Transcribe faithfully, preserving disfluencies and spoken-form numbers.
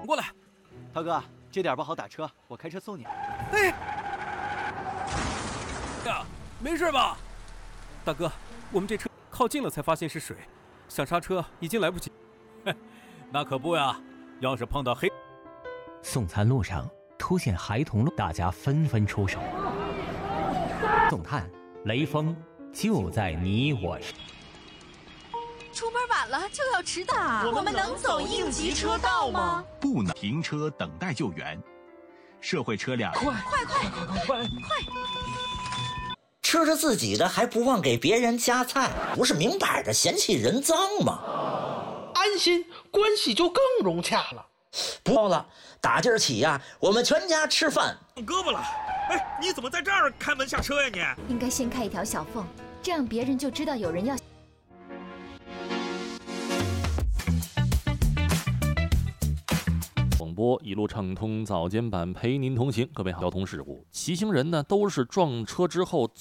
过来。 涛哥，这点不好打车，我开车送你。 哎，呀，没事吧？大哥，我们这车靠近了才发现是水，想刹车已经来不及。那可不呀，要是碰到黑…… 送餐路上出现孩童，大家纷纷出手。送炭，雷锋就在你我。 出门晚了就要迟到，我们能走应急车道吗？ 不能停车等待救援。社会车辆， 快快快快快快！ 吃着自己的还不忘给别人夹菜，不是明摆着嫌弃人脏吗？ 安心，关系就更融洽了。 不了，打今儿起呀，我们全家吃饭。 胳膊了！哎，你怎么在这儿开门下车呀你？ 应该先开一条小缝，这样别人就知道有人要。 广播一路畅通早间版陪您同行。各位好，交通事故，骑行人呢都是撞车之后